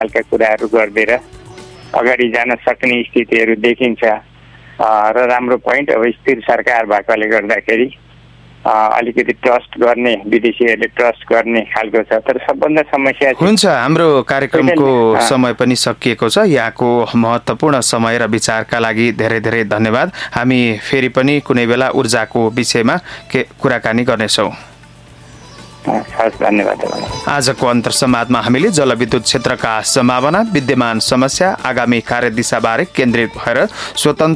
खालका कुराहरू गरिदिएर अगाडि जान सक्ने स्थितिहरू देखिन्छ र राम्रो पोइन्ट अब स्थिर सरकार भएकोले गर्दाखेरि अलिकति ट्रस्ट गर्ने विदेशीहरूले ट्रस्ट गर्ने खालको छ। तर सबभन्दा समस्या हुन्छ, हाम्रो कार्यक्रमको समय पनि सकिएको छ। यहाँको महत्त्वपूर्ण समय र विचारका लागि धेरै धेरै धन्यवाद। हामी फेरि पनि कुनै बेला ऊर्जाको विषयमा कुराकानी गर्नेछौँ। धन्यवाद। आजको अन्तर्संवादमा हामीले जलविद्युत क्षेत्रका सम्भावना, विद्यमान समस्या, आगामी कार्यदिशाबारे केन्द्रित भएर स्वतन्त्र